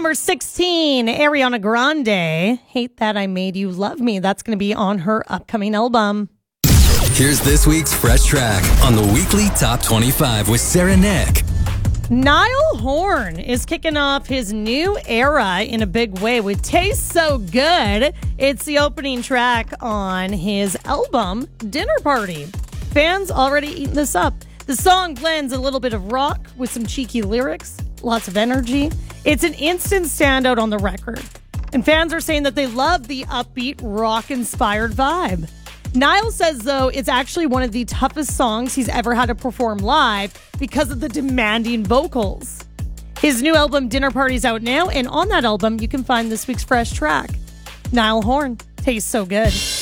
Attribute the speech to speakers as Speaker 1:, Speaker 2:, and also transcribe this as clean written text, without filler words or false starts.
Speaker 1: number 16, Ariana Grande. Hate That I Made You Love Me. That's going to be on her upcoming album.
Speaker 2: Here's this week's Fresh Track on the weekly Top 25 with Sarah Nick.
Speaker 1: Niall Horan is kicking off his new era in a big way with Taste So Good. It's the opening track on his album, Dinner Party. Fans already eating this up. The song blends a little bit of rock with some cheeky lyrics, lots of energy. It's an instant standout on the record. And fans are saying that they love the upbeat, rock-inspired vibe. Niall says, though, it's actually one of the toughest songs he's ever had to perform live because of the demanding vocals. His new album, Dinner Party, is out now, and on that album, you can find this week's Fresh Track. Niall Horan, Tastes So Good.